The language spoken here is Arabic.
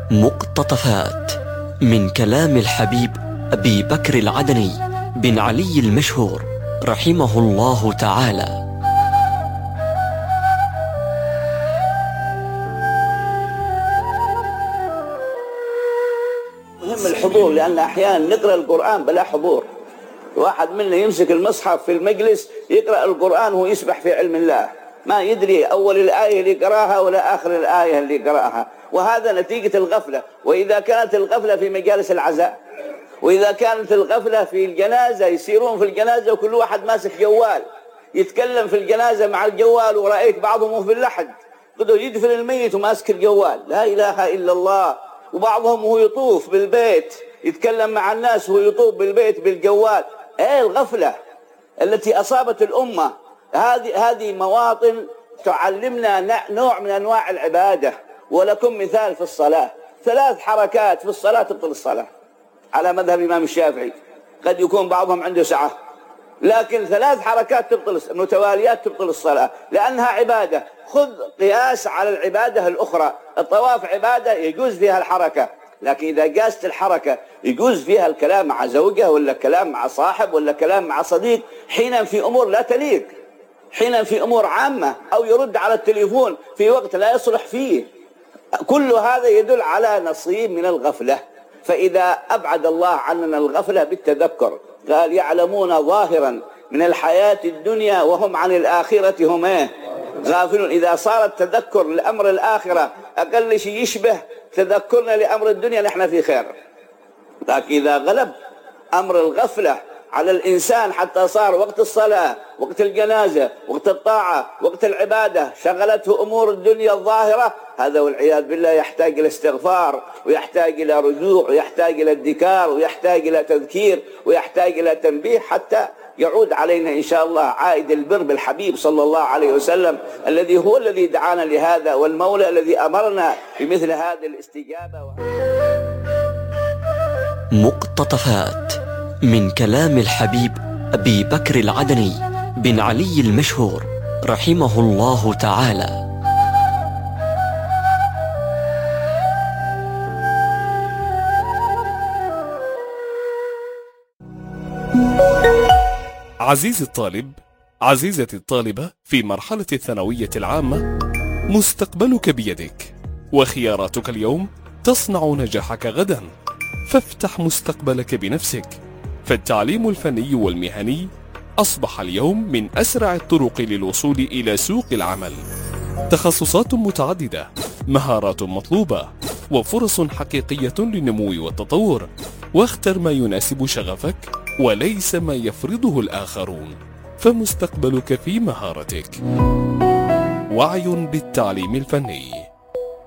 مقتطفات من كلام الحبيب أبي بكر العدني بن علي المشهور رحمه الله تعالى. مهم الحضور، لأن أحيانا نقرأ القرآن بلا حضور. واحد منا يمسك المصحف في المجلس يقرأ القرآن وهو يسبح في علم الله، ما يدري أول الآية اللي قرأها ولا آخر الآية اللي قرأها، وهذا نتيجة الغفلة. وإذا كانت الغفلة في مجالس العزاء، وإذا كانت الغفلة في الجنازة، يسيرون في الجنازة وكل واحد ماسك جوال يتكلم في الجنازة مع الجوال، ورأيت بعضهم في اللحد قدوا يدفن الميت وماسك الجوال، لا إله إلا الله. وبعضهم هو يطوف بالبيت يتكلم مع الناس وهو يطوف بالبيت بالجوال. الغفلة التي أصابت الأمة هذه مواطن تعلمنا نوع من أنواع العبادة. ولكم مثال في الصلاة، 3 حركات في الصلاة تبطل الصلاة على مذهب الإمام الشافعي. قد يكون بعضهم عنده سعة، لكن 3 حركات تبطل متواليات تبطل الصلاة، لأنها عبادة. خذ قياس على العبادة الأخرى. الطواف عبادة يجوز فيها الحركة، لكن إذا قاست الحركة يجوز فيها الكلام مع زوجة ولا كلام مع صاحب ولا كلام مع صديق، حينا في أمور لا تليق، حينا في أمور عامة، أو يرد على التليفون في وقت لا يصلح فيه. كل هذا يدل على نصيب من الغفلة. فإذا أبعد الله عننا الغفلة بالتذكر، قال يعلمون ظاهرا من الحياة الدنيا وهم عن الآخرة هم غافلون. إذا صار التذكر لأمر الآخرة أقل شيء يشبه تذكرنا لأمر الدنيا نحن في خير. لكن إذا غلب أمر الغفلة على الإنسان حتى صار وقت الصلاة، وقت الجنازة، وقت الطاعة، وقت العبادة شغلته أمور الدنيا الظاهرة، هذا والعياذ بالله يحتاج إلى استغفار، ويحتاج إلى رجوع، ويحتاج إلى ادكار، ويحتاج إلى تذكير، ويحتاج إلى تنبيه، حتى يعود علينا إن شاء الله عائد البر بالحبيب صلى الله عليه وسلم، الذي هو الذي دعانا لهذا، والمولى الذي أمرنا بمثل هذه الاستجابة. مقتطفات من كلام الحبيب أبي بكر العدني بن علي المشهور رحمه الله تعالى. عزيزي الطالب، عزيزتي الطالبة في مرحلة الثانوية العامة، مستقبلك بيدك، وخياراتك اليوم تصنع نجاحك غدا. فافتح مستقبلك بنفسك، فالتعليم الفني والمهني أصبح اليوم من أسرع الطرق للوصول إلى سوق العمل. تخصصات متعددة، مهارات مطلوبة، وفرص حقيقية للنمو والتطور. واختر ما يناسب شغفك وليس ما يفرضه الآخرون، فمستقبلك في مهارتك. وعي بالتعليم الفني.